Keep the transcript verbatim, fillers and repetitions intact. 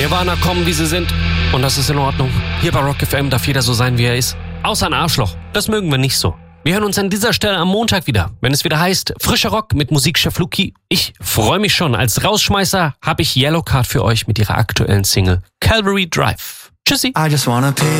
Nirvana kommen, wie sie sind. Und das ist in Ordnung. Hier bei Rock F M darf jeder so sein, wie er ist. Außer ein Arschloch. Das mögen wir nicht so. Wir hören uns an dieser Stelle am Montag wieder, wenn es wieder heißt Frischer Rock mit Musikchef Luki. Ich freue mich schon. Als Rausschmeißer habe ich Yellowcard für euch mit ihrer aktuellen Single Calvary Drive. Tschüssi. I just wanna pay